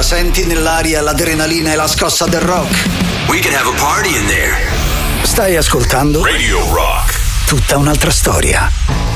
Senti nell'aria l'adrenalina e la scossa del rock? We can have a party in there. Stai ascoltando Radio Rock. Tutta un'altra storia.